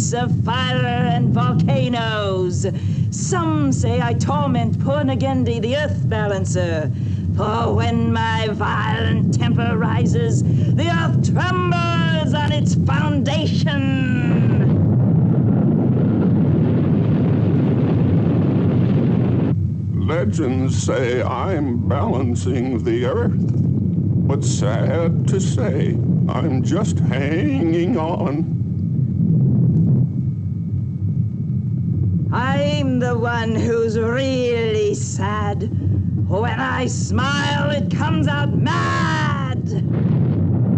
ice of fire and volcanoes. Some say I torment poor Nagendi, the earth balancer. For when my violent temper rises, the earth trembles on its foundation. Legends say I'm balancing the earth, but sad to say, I'm just hanging on. I'm the one who's really sad. When I smile, it comes out mad.